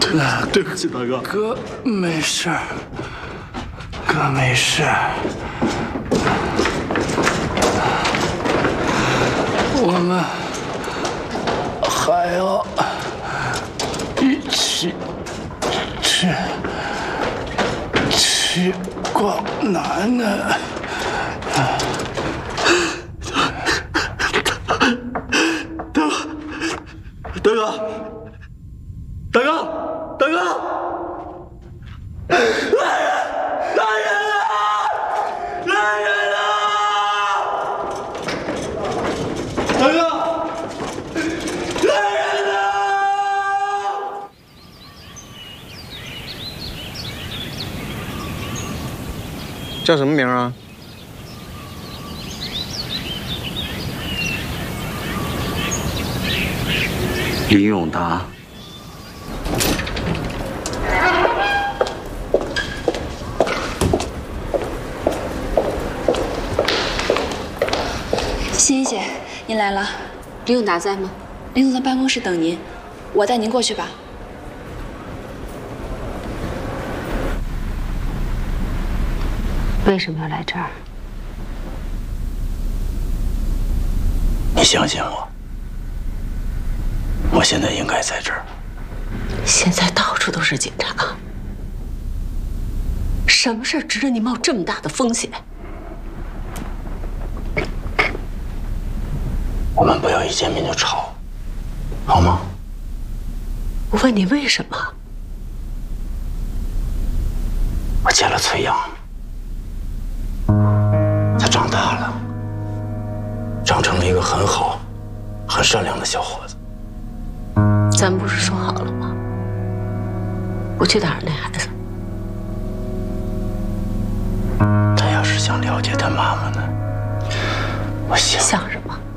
对不起，大哥。 哥没事，哥没事。我们还要一起去逛楠楠。 大哥，大哥，大哥，来人！来人啊！来人啊！大哥，来人啊！ 叫什么名啊？ 林永达。 欣欣姐，您来了。 林永达在吗？ 林总在办公室等您，我带您过去吧。 为什么要来这儿？ 你相信我，我现在应该在这儿。 现在到处都是警察，什么事值得你冒这么大的风险？ 我们不要一见面就吵，好吗？ 我问你为什么？ 我见了崔阳，他长大了，长成了一个很好、很善良的小伙子。 咱不是说好了吗？不去打扰那孩子。 他要是想了解他妈妈呢，我想。 想什么？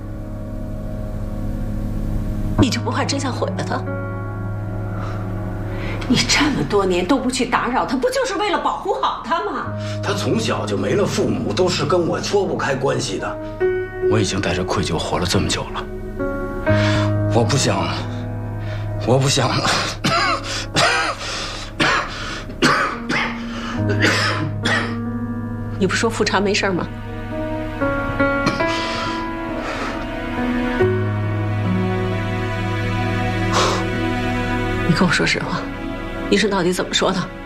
你就不怕真相毁了他？你这么多年都不去打扰他，不就是为了保护好他吗？ 他从小就没了父母，都是跟我脱不开关系的。我已经带着愧疚活了这么久了，我不想。 你不说复查没事吗？你跟我说实话，医生到底怎么说的？